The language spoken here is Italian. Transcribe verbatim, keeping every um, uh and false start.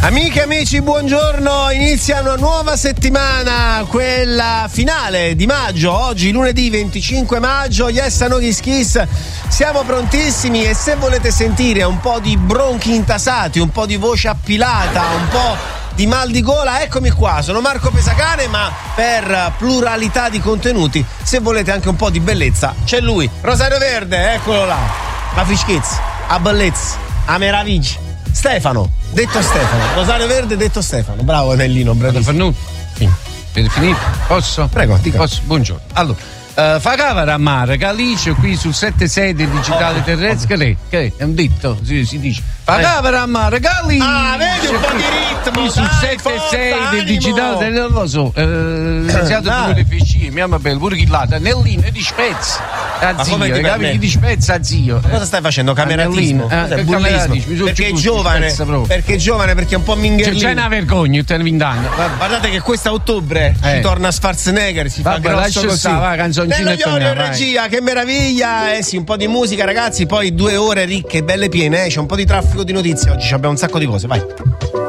Amiche e amici, buongiorno, inizia una nuova settimana, quella finale di maggio, oggi lunedì venticinque maggio, Yes a No Kiss Kiss, siamo prontissimi e se volete sentire un po' di bronchi intasati, un po' di voce appilata, un po' di mal di gola, eccomi qua, sono Marco Pesacane, ma per pluralità di contenuti, se volete anche un po' di bellezza, c'è lui, Rosario Verde, eccolo là, la Fischizz, a bellezza, a meraviglia. Stefano, detto Stefano, Rosario Verde, detto Stefano. Bravo Anellino, bravissimo. Sì. Avete finito? Posso? Prego, dica. Posso? Buongiorno. Allora, uh, fa cavara a mare, Calice qui sul sette sei del digitale oh, terrestre, che, che è un detto, si, si dice. Fa cavara a mare, Calice. Ah, vedi un po' di ritmo. Qui sul sette sei del digitale terrestre, non lo so. Eh, siate due le fescine, mia bella, pure chi là, Nellino di Spezia. A zio, capi di Spezia a zio. Cosa stai facendo? Cameratismo? Eh, eh, bullismo. Perché è giovane, perché è giovane, perché è un po' mingherlino. C'è una vergogna, stai vent'anni. Guardate che questo a ottobre eh. ci torna Schwarzenegger, si Vabbè, fa grosso così. Stava, canzoncina e torniamo, regia, che meraviglia. Eh sì, un po' di musica, ragazzi, poi due ore ricche, belle piene, eh. C'è un po' di traffico di notizie oggi, abbiamo un sacco di cose, vai.